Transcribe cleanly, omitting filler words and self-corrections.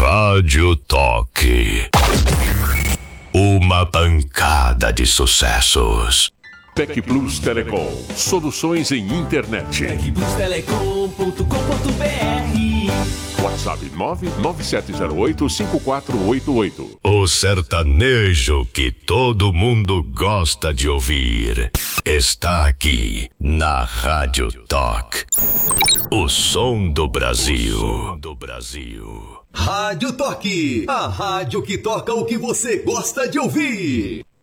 Rádio Toque. Uma pancada de sucessos. Tec Plus Telecom. Soluções em internet. tecplustelecom.com.br. WhatsApp 99708-5488. O sertanejo que todo mundo gosta de ouvir está aqui na Rádio Toque. O som do Brasil. Rádio Toque, a rádio que toca o que você gosta de ouvir.